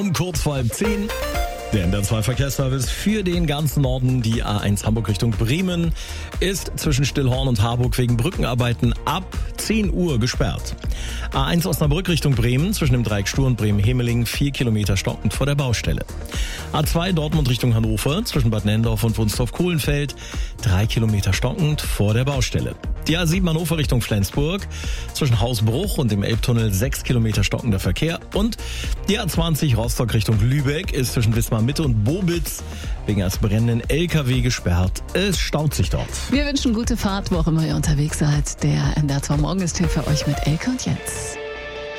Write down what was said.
Um kurz vor 9:30. Der NDR2 Verkehrsservice für den ganzen Norden. Die A1 Hamburg Richtung Bremen ist zwischen Stillhorn und Harburg wegen Brückenarbeiten ab 10 Uhr gesperrt. A1 Osnabrück Richtung Bremen zwischen dem Dreieck Stur und Bremen-Hemeling 4 Kilometer stockend vor der Baustelle. A2 Dortmund Richtung Hannover zwischen Bad Nenndorf und Wunstorf-Kohlenfeld 3 Kilometer stockend vor der Baustelle. Die A7 Hannover Richtung Flensburg zwischen Hausbruch und dem Elbtunnel 6 Kilometer stockender Verkehr. Und die A20 Rostock Richtung Lübeck ist zwischen Wismar Mitte und Bobitz wegen eines brennenden LKW gesperrt. Es staut sich dort. Wir wünschen gute Fahrt, wo auch immer ihr unterwegs seid. Der NDR2 Morgen ist hier für euch mit Elke und Jens.